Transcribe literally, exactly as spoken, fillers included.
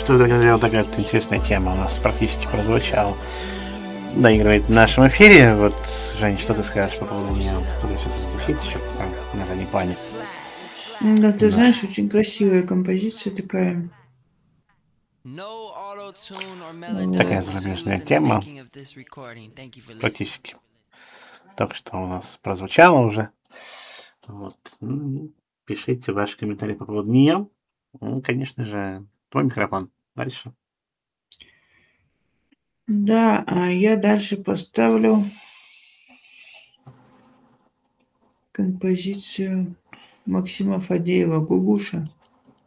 Тут вот такая вот интересная тема у нас практически прозвучала. Доигрывает в нашем эфире. Вот, Жень, что ты скажешь по поводу нее? Буду сейчас звучит еще там, на заднем плане. Да, ты Наш. знаешь, очень красивая композиция такая. Такая Вот. зарубежная тема. Практически. Только что у нас прозвучало уже. Вот. Ну, пишите ваши комментарии по поводу нее. Ну, конечно же, твой микрофон. Дальше. Да, а я дальше поставлю композицию Максима Фадеева «Гугуша».